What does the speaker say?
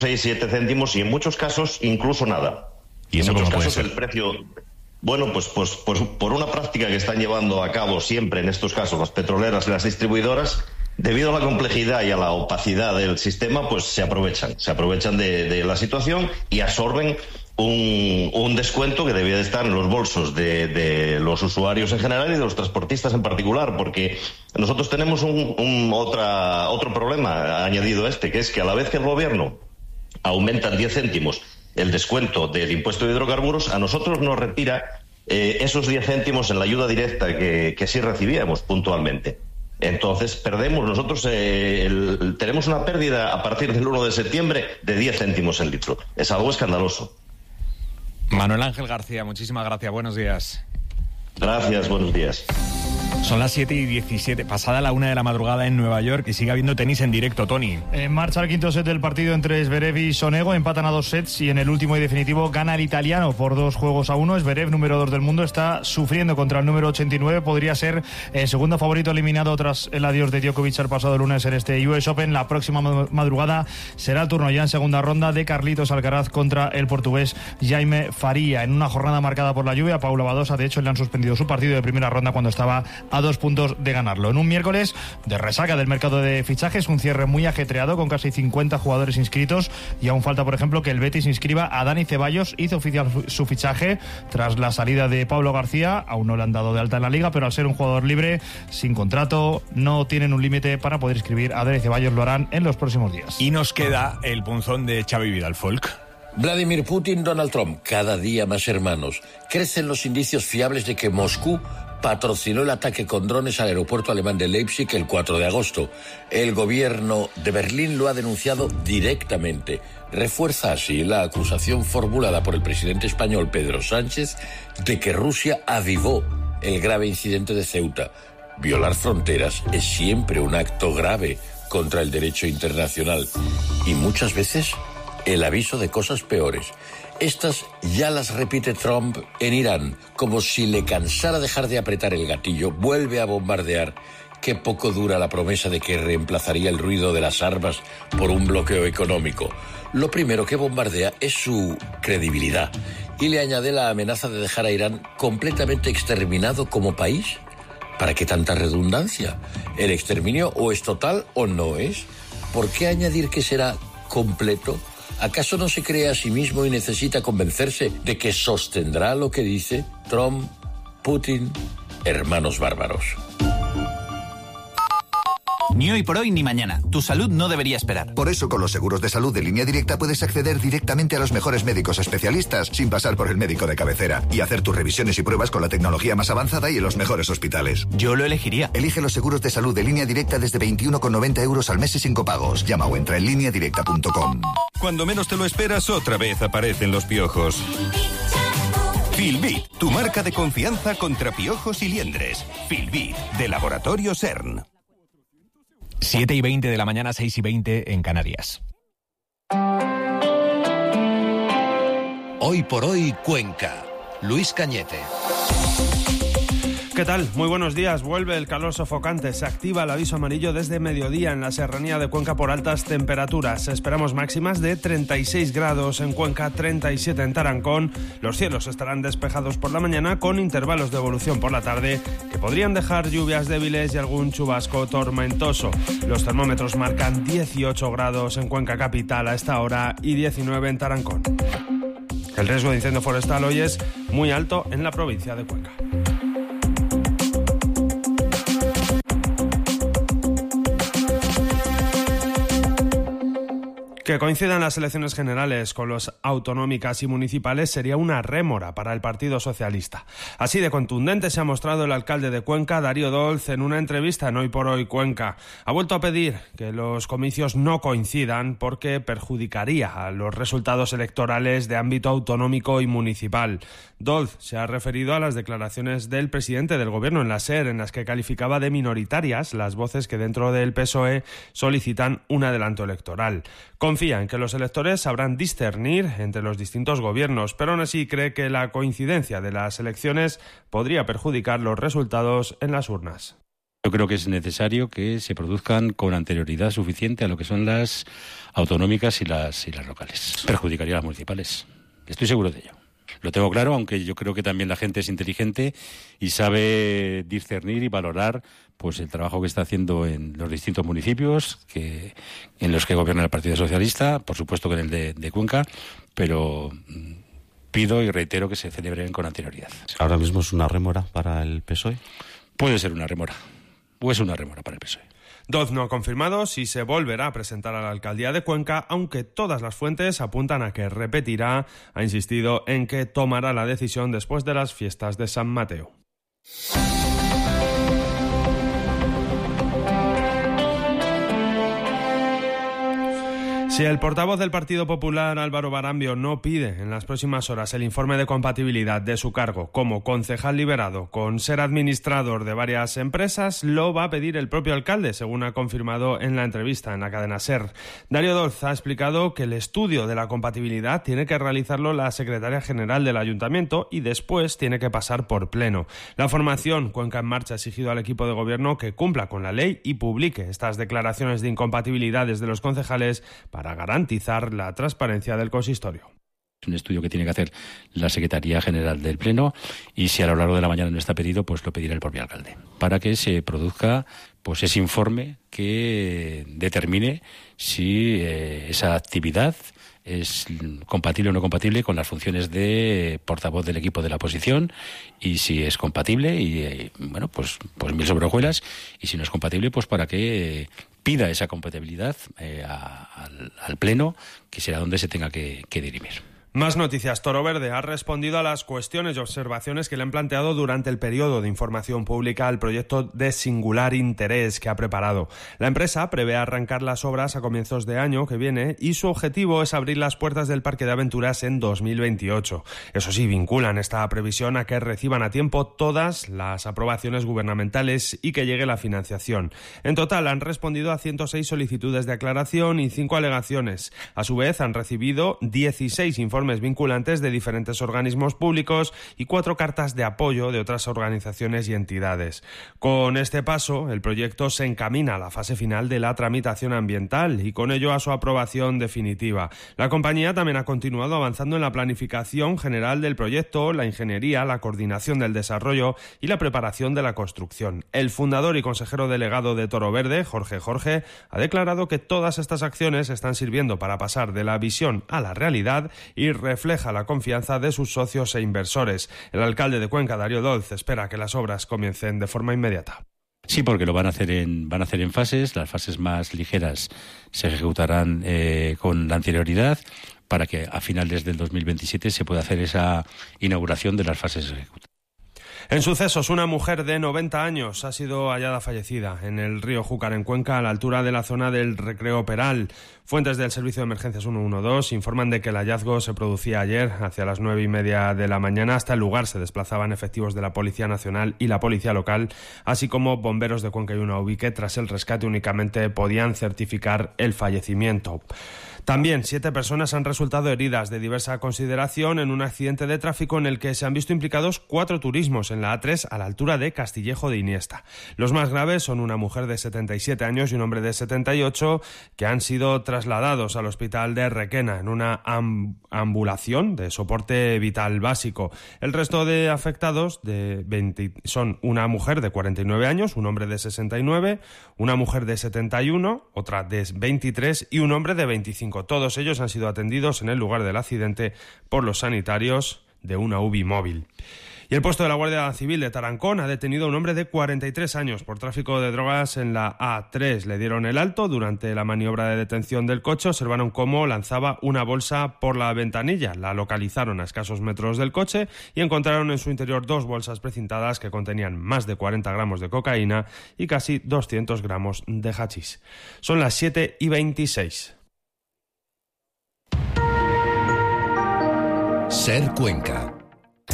6-7 céntimos y en muchos casos incluso nada. ¿Y eso en muchos cómo puede casos ser? El precio... Bueno, pues por una práctica que están llevando a cabo siempre en estos casos las petroleras y las distribuidoras, debido a la complejidad y a la opacidad del sistema, pues se aprovechan de la situación y absorben un descuento que debía de estar en los bolsos de los usuarios en general y de los transportistas en particular, porque nosotros tenemos otro problema añadido a que es que a la vez que el gobierno aumenta en 10 céntimos el descuento del impuesto de hidrocarburos, a nosotros nos retira esos 10 céntimos en la ayuda directa que sí recibíamos puntualmente. Entonces perdemos, nosotros tenemos una pérdida a partir del 1 de septiembre de 10 céntimos el litro. Es algo escandaloso. Manuel Ángel García, muchísimas gracias, buenos días. Gracias, buenos días. Son las 7:17, pasada la 1 de la madrugada en Nueva York y sigue habiendo tenis en directo, Tony. En marcha el quinto set del partido entre Zverev y Sonego, empatan a 2 sets y en el último y definitivo gana el italiano por 2-1. Zverev, número 2 del mundo, está sufriendo contra el número 89, podría ser el segundo favorito eliminado tras el adiós de Djokovic el pasado lunes en este US Open. La próxima madrugada será el turno ya en segunda ronda de Carlitos Alcaraz contra el portugués Jaime Faria. En una jornada marcada por la lluvia, Paula Badosa, de hecho, le han suspendido su partido de primera ronda cuando estaba a 2 puntos de ganarlo. En un miércoles de resaca del mercado de fichajes, un cierre muy ajetreado con casi 50 jugadores inscritos y aún falta, por ejemplo, que el Betis inscriba a Dani Ceballos. Hizo oficial su fichaje tras la salida de Pablo García. Aún no le han dado de alta en la liga, pero al ser un jugador libre, sin contrato, no tienen un límite para poder inscribir a Dani Ceballos. Lo harán en los próximos días. Y nos queda el punzón de Xavi Vidal Folk. Vladimir Putin, Donald Trump, cada día más hermanos. Crecen los indicios fiables de que Moscú patrocinó el ataque con drones al aeropuerto alemán de Leipzig el 4 de agosto. El gobierno de Berlín lo ha denunciado directamente. Refuerza así la acusación formulada por el presidente español Pedro Sánchez de que Rusia avivó el grave incidente de Ceuta. Violar fronteras es siempre un acto grave contra el derecho internacional y muchas veces el aviso de cosas peores. Estas ya las repite Trump en Irán, como si le cansara dejar de apretar el gatillo, vuelve a bombardear. Qué poco dura la promesa de que reemplazaría el ruido de las armas por un bloqueo económico. Lo primero que bombardea es su credibilidad y le añade la amenaza de dejar a Irán completamente exterminado como país. ¿Para qué tanta redundancia? ¿El exterminio o es total o no es? ¿Por qué añadir que será completo? ¿Acaso no se cree a sí mismo y necesita convencerse de que sostendrá lo que dice? Trump, Putin, hermanos bárbaros. Ni hoy por hoy ni mañana. Tu salud no debería esperar. Por eso, con los seguros de salud de Línea Directa puedes acceder directamente a los mejores médicos especialistas sin pasar por el médico de cabecera y hacer tus revisiones y pruebas con la tecnología más avanzada y en los mejores hospitales. Yo lo elegiría. Elige los seguros de salud de Línea Directa desde 21,90 euros al mes y sin copagos. Llama o entra en lineadirecta.com. Cuando menos te lo esperas, otra vez aparecen los piojos. Filbit, tu marca de confianza contra piojos y liendres. Filbit, de Laboratorio CERN. 7:20 de la mañana, 6:20 en Canarias. Hoy por hoy, Cuenca. Luis Cañete. ¿Qué tal? Muy buenos días. Vuelve el calor sofocante. Se activa el aviso amarillo desde mediodía en la serranía de Cuenca por altas temperaturas. Esperamos máximas de 36 grados en Cuenca, 37 en Tarancón. Los cielos estarán despejados por la mañana con intervalos de evolución por la tarde que podrían dejar lluvias débiles y algún chubasco tormentoso. Los termómetros marcan 18 grados en Cuenca capital a esta hora y 19 en Tarancón. El riesgo de incendio forestal hoy es muy alto en la provincia de Cuenca. Que coincidan las elecciones generales con las autonómicas y municipales sería una rémora para el Partido Socialista. Así de contundente se ha mostrado el alcalde de Cuenca, Darío Dolz, en una entrevista en Hoy por Hoy Cuenca. Ha vuelto a pedir que los comicios no coincidan porque perjudicaría a los resultados electorales de ámbito autonómico y municipal. Dolz se ha referido a las declaraciones del presidente del gobierno en la SER, en las que calificaba de minoritarias las voces que dentro del PSOE solicitan un adelanto electoral. Confía en que los electores sabrán discernir entre los distintos gobiernos, pero aún así cree que la coincidencia de las elecciones podría perjudicar los resultados en las urnas. Yo creo que es necesario que se produzcan con anterioridad suficiente a lo que son las autonómicas y las locales. Perjudicaría a las municipales. Estoy seguro de ello. Lo tengo claro, aunque yo creo que también la gente es inteligente y sabe discernir y valorar pues el trabajo que está haciendo en los distintos municipios en los que gobierna el Partido Socialista, por supuesto que en el de Cuenca, pero pido y reitero que se celebren con anterioridad. ¿Ahora mismo es una rémora para el PSOE? Puede ser una rémora. ¿O es una rémora para el PSOE? Dodz no ha confirmado si se volverá a presentar a la alcaldía de Cuenca, aunque todas las fuentes apuntan a que repetirá. Ha insistido en que tomará la decisión después de las fiestas de San Mateo. Si el portavoz del Partido Popular, Álvaro Barambio, no pide en las próximas horas el informe de compatibilidad de su cargo como concejal liberado con ser administrador de varias empresas, lo va a pedir el propio alcalde, según ha confirmado en la entrevista en la cadena SER. Darío Dodz ha explicado que el estudio de la compatibilidad tiene que realizarlo la secretaria general del ayuntamiento y después tiene que pasar por pleno. La formación Cuenca en Marcha ha exigido al equipo de gobierno que cumpla con la ley y publique estas declaraciones de incompatibilidades de los concejales para garantizar la transparencia del consistorio. Es un estudio que tiene que hacer la Secretaría General del Pleno y si a lo largo de la mañana no está pedido, pues lo pedirá el propio alcalde, para que se produzca pues ese informe que determine si esa actividad es compatible o no compatible con las funciones de portavoz del equipo de la oposición y si es compatible y bueno, pues mil sobre hojuelas, y si no es compatible, pues para que pida esa compatibilidad al Pleno, que será donde se tenga que dirimir. Más noticias. Toro Verde ha respondido a las cuestiones y observaciones que le han planteado durante el periodo de información pública al proyecto de singular interés que ha preparado. La empresa prevé arrancar las obras a comienzos de año que viene y su objetivo es abrir las puertas del Parque de Aventuras en 2028. Eso sí, vinculan esta previsión a que reciban a tiempo todas las aprobaciones gubernamentales y que llegue la financiación. En total han respondido a 106 solicitudes de aclaración y 5 alegaciones. A su vez han recibido 16 informes vinculantes de diferentes organismos públicos y 4 cartas de apoyo de otras organizaciones y entidades. Con este paso, el proyecto se encamina a la fase final de la tramitación ambiental y con ello a su aprobación definitiva. La compañía también ha continuado avanzando en la planificación general del proyecto, la ingeniería, la coordinación del desarrollo y la preparación de la construcción. El fundador y consejero delegado de Toro Verde, Jorge, ha declarado que todas estas acciones están sirviendo para pasar de la visión a la realidad y refleja la confianza de sus socios e inversores. El alcalde de Cuenca, Darío Dodz, espera que las obras comiencen de forma inmediata. Sí, porque lo van a hacer en fases. Las fases más ligeras se ejecutarán con la anterioridad para que a finales del 2027 se pueda hacer esa inauguración de las fases ejecutadas. En sucesos, una mujer de 90 años ha sido hallada fallecida en el río Júcar, en Cuenca, a la altura de la zona del Recreo Peral. Fuentes del Servicio de Emergencias 112 informan de que el hallazgo se producía ayer, hacia las 9:30 de la mañana. Hasta el lugar se desplazaban efectivos de la Policía Nacional y la Policía Local, así como bomberos de Cuenca y Unaubi, que tras el rescate únicamente podían certificar el fallecimiento. También 7 personas han resultado heridas de diversa consideración en un accidente de tráfico en el que se han visto implicados 4 turismos en la A3 a la altura de Castillejo de Iniesta. Los más graves son una mujer de 77 años y un hombre de 78 que han sido trasladados al hospital de Requena en una ambulación de soporte vital básico. El resto de afectados son una mujer de 49 años, un hombre de 69, una mujer de 71, otra de 23 y un hombre de 25. Todos ellos han sido atendidos en el lugar del accidente por los sanitarios de una UBI móvil. Y el puesto de la Guardia Civil de Tarancón ha detenido a un hombre de 43 años por tráfico de drogas en la A3. Le dieron el alto. Durante la maniobra de detención del coche observaron cómo lanzaba una bolsa por la ventanilla. La localizaron a escasos metros del coche y encontraron en su interior 2 bolsas precintadas que contenían más de 40 gramos de cocaína y casi 200 gramos de hachís. Son las 7:26. SER Cuenca.